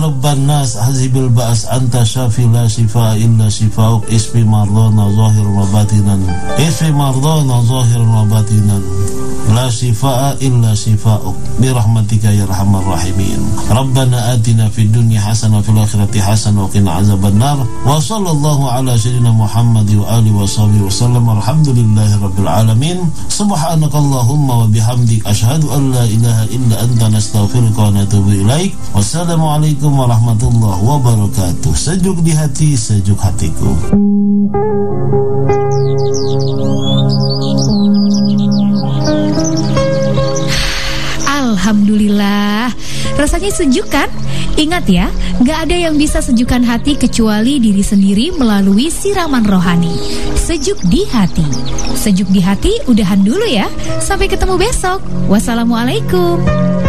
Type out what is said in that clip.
rabban nas hazibil ba's anta syafi la shifa illa shifauk isfi mardana zahir wa batinan isfi mardana zahir wa batinan la shifaa illa shifauk birahmatika ya arhamar rahimin. Rabbana atina fid dunya hasanah wa fil akhirati hasanah wa qina azabannar. Wa sallallahu ala sayyidina Muhammad wa alihi wa sahbihi wasallam. Alhamdulillahi rabbil alamin. Subhanakallahumma wa bihamdik asyhadu an la ilaha illa anta nastaghfiruka wa natubu ilaik. Wassalamualaikum warahmatullahi wabarakatuh. Sejuk di hati, sejuk hatiku. Alhamdulillah, rasanya sejuk kan? Ingat ya, gak ada yang bisa sejukkan hati kecuali diri sendiri melalui siraman rohani. Sejuk di hati. Sejuk di hati, udahan dulu ya. Sampai ketemu besok. Wassalamualaikum.